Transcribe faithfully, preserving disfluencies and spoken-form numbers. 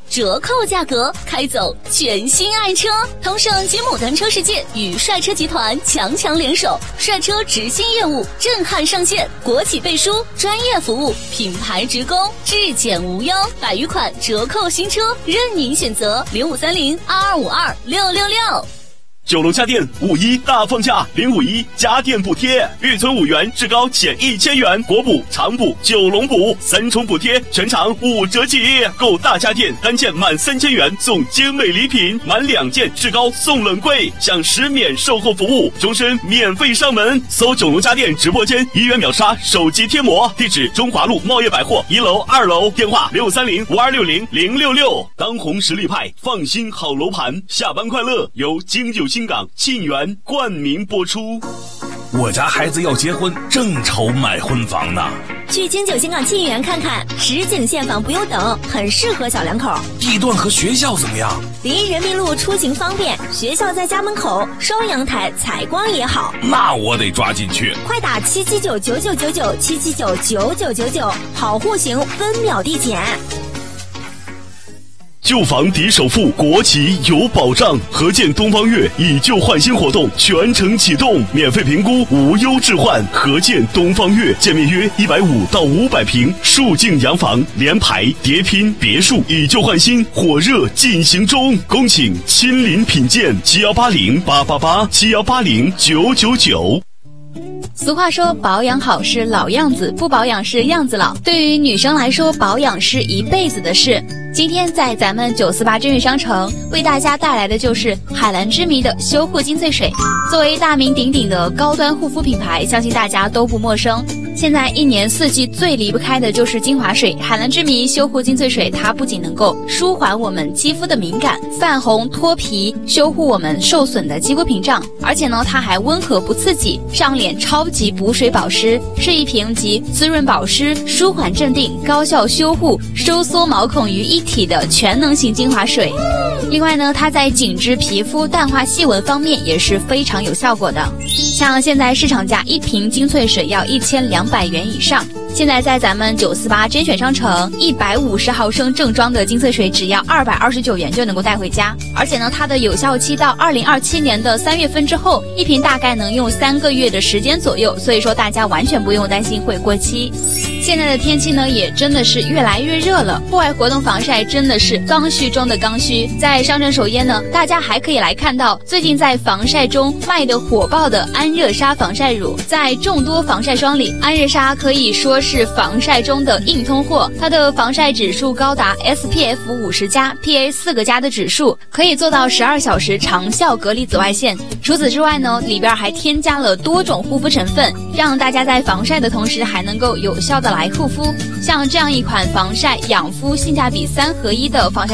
折扣价格，开走全新爱车。同盛吉姆单车世界与帅车集团强强联手，帅车直新业务震撼上线，国企背书，专业服务，品牌直供，质检无忧，百余款折扣新车任您选择。零五三零二二五二六六六。 九龙家电五一大放价，零五一家电补贴，预存五元，至高减一千元，国补、长补、九龙补三重补贴，全场五折起。购大家电单件满三千元送精美礼品，满两件至高送冷柜，享十免售后服务，终身免费上门。搜九龙家电直播间，一元秒杀手机贴膜，地址中华路茂业百货一楼、二楼，电话六三零五二六零零六六。当红实力派，放心好楼盘，下班快乐由京九新港沁园冠名播出。 我家孩子要结婚，正愁买婚房呢。 去京九新港沁园看看，实景现房不用等，很适合小两口。 地段和学校怎么样？ 离人民路出行方便，学校在家门口，双阳台，采光也好。 那我得抓紧去。 快打七七九九九九九七七九九九九九，好户型分秒递减。 旧房抵首付，国企有保障。合建东方悦以旧换新活动全程启动，免费评估，无忧置换。合建东方悦，建面约一百五到五百平，竖境洋房，联排、叠拼、别墅，以旧换新，火热进行中。恭请亲临品鉴，七幺八零八八八，七幺八零九九九。 俗话说，保养好是老样子，不保养是样子老。对于女生来说，保养是一辈子的事。今天在咱们九四八真悦商城为大家带来的就是海蓝之谜的修护精粹水。作为大名鼎鼎的高端护肤品牌，相信大家都不陌生。现在一年四季最离不开的就是精华水，海蓝之谜修护精粹水，它不仅能够舒缓我们肌肤的敏感、泛红、脱皮，修护我们受损的肌肤屏障，而且呢，它还温和不刺激，上脸超级补水保湿，是一瓶集滋润保湿、舒缓镇定、高效修护、收缩毛孔于一体的全能型精华水。另外呢，它在紧致皮肤、淡化细纹方面也是非常有效果的。像现在市场价一瓶精粹水要一千两百元以上，现在在咱们九四八甄选商城，一百五十毫升正装的精粹水只要二百二十九元就能够带回家。而且呢，它的有效期到二零二七年的三月份之后，一瓶大概能用三个月的时间左右，所以说大家完全不用担心会过期。现在的天气呢，也真的是越来越热了，户外活动防晒真的是刚需中的刚需。在商城首页呢，大家还可以来看到最近在防晒中卖的火爆的安热莎防晒乳。在众多防晒霜里，安热莎可以说是防晒中的硬通货，它的防晒指数高达 S P F 五十加 P A 四个加的指数，可以做到十二小时长效隔离紫外线。除此之外呢，里边还添加了多种护肤成分，让大家在防晒的同时还能够有效的来护肤。像这样一款防晒养肤性价比三合一的防晒